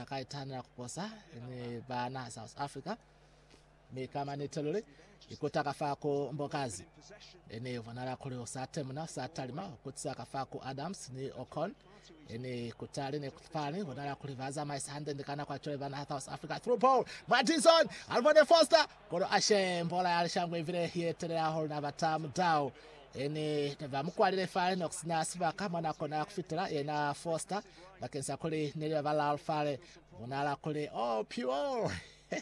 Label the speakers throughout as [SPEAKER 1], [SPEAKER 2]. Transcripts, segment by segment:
[SPEAKER 1] zakaitana kuposa ni bana South Africa mi kama ni telole ikutaka fako Mbokazi ene vanala kule usate muna satalima kutsaka fako Adams ni Ocon ene kutali ne kufani vanala kulivaza mais hande ndikana kwa chole bana South Africa through ball Madison Alvone Foster kono ashe mbola alishangwe vile hietele aho na batamu dao ene vamukwalire fale nokusina kama nakona kufitira ena Foster bakensa kule nele vala alfale vanala kule oh pure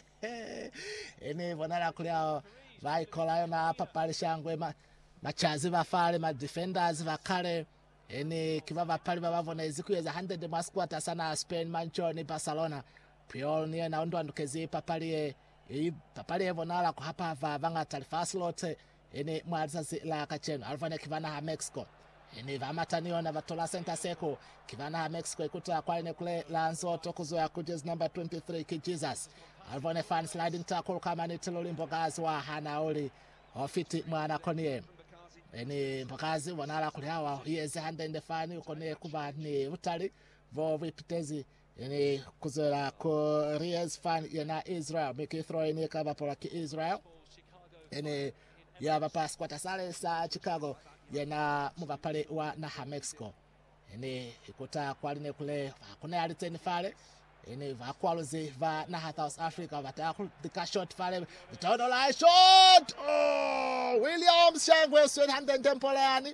[SPEAKER 1] ene vanala kule vai kola na papali shangwe machazi bafale ma defenders bakale ene kibaba pali babavona izikuyeza 100 masquata sana Spain Manchoni Barcelona pure ni na ndo andukezi papali vonala ko hapa vanga talifa slot ene mwazazi la kacheno alvane kivana ha Mexico ene vamataniwa na vatola center seko kivana ha Mexico ikuta kwa ine kule Lanzoto kuzoya kujezi number 23 ki Jesus alvane fan sliding tackle kama ni Tiloli Mbokazi wa Hanaoli ofiti mwana konie ene Mbokazi wanala kule hawa yeze handa inde fani ukone kuba ni utali vo vipitezi ene kuzoya ko Reyes fan yana Israel miki throw ine kaba pola ki Israel ene ya bapas kwa tasale sa Chicago yana mubapale wa na Mexico ene ikuta kwaline kule kuna aliteni fale ene vakwaloze va na South Africa vatakul dika shot fale itono la shot oh Williams shangwe swen handen tempoleani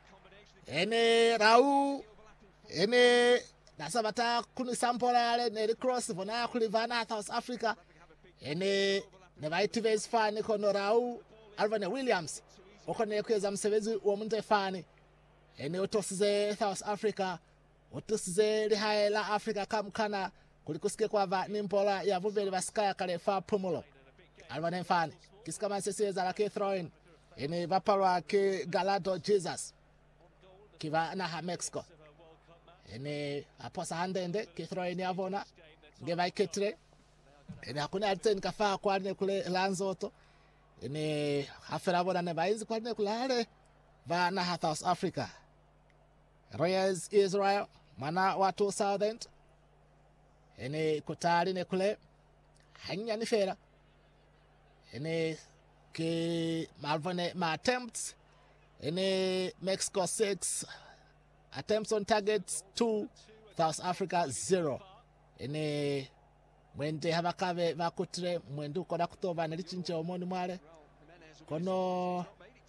[SPEAKER 1] ene Rau ene nasabata kuni sampolale ne cross vona kulivana South Africa ene ne vaitives fani kono Rau Alvane Williams okone kweza msebezi wa mntefani ene otosize South Africa otosize lihaye la Africa kamkana kulikusike kwa nimpola ya vuveli baskaya kale fa pumulo Alvane mfani kisikama seseza la ke throwing ene vapalwa ke Galado Jesus kiva na Mexico ene aposa handende ke throwing yavona ngeva iketre ene hakuna alten kafa kwa ne kule Lanzoto ene afera bona ne baizi kwa ne kulale va na South Africa Reyes Israel mana watu Southend ene kutali ne kule hanya ni fera ene ke malvone ma attempts ene Mexico 6 attempts on targets 2 South Africa 0 ene mwende habakave vakutre mwendu koda kutova nelichinche omoni mwale kono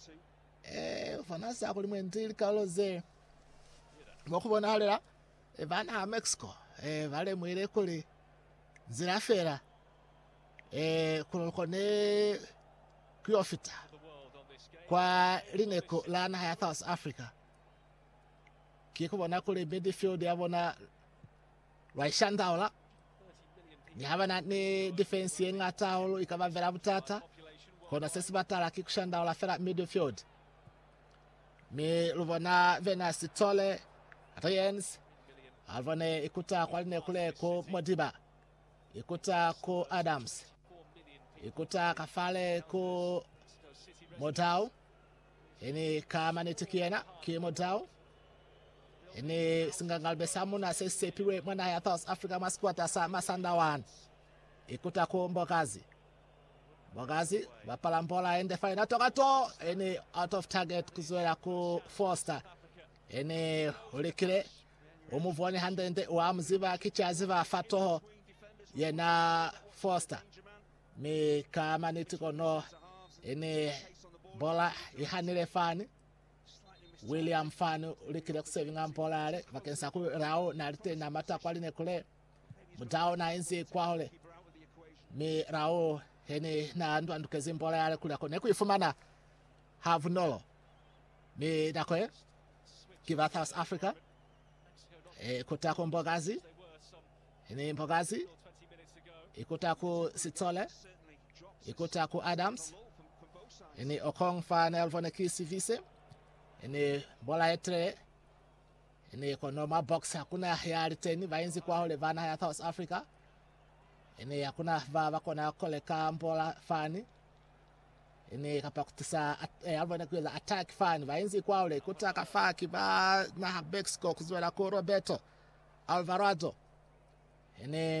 [SPEAKER 1] fanasa kuli mwendili kaloze mokubona halela vana Mexico vale mwele kuli zirafera kulokone kuofita kwa lineko lana ya South Africa kikubona kuli midfield yabona waishandaola ni habana ni defense yenga taolo ikaba vera butata kona sesi batala kikushanda ola fera midfield mi luvona Venus Tole Reyes alvone ikuta kwa line kule ko Modiba ikuta ko Adams ikuta kafale ko Modao eni kama nitikiena ki Modao eni singangalbe samuna sesi piwe mwana ya South Africa masquata sa masanda wan ikuta ko Mbokazi vapala mbola ende fine atokato eni out of target kuzoela ku Foster eni ulikile umuvone handende wa mziva kichaziva fatoho yena Foster mi kama nitikono eni bola ihanile fani William fani ulikile kusevinga mbola ale vakensa ku Rao na alite na mata kwa line kule Mudao na inzi kwa hole mi Rao hene na ndo andukezi mbola yale kule kone kuifumana have nolo mi dakwe kiva South Africa kutako Mbokazi hene Mbokazi ikutako Sitole ikutako Adams hene Okong fane alvone kisi vise hene mbola etre hene kono ma box hakuna ya aliteni vainzi kwa hole vana ya South Africa ene hakuna vava kona koleka mbola fani ene kapakutisa alvone kweza attack fani vainzi kwa ule kutaka faki ba na Mexico kuzwela ko Roberto Alvarado ene